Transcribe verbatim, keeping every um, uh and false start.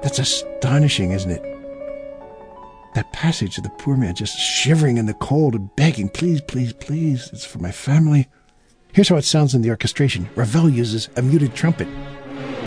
That's astonishing, isn't it? That passage of the poor man just shivering in the cold and begging, please, please, please, it's for my family. Here's how it sounds in the orchestration. Ravel uses a muted trumpet.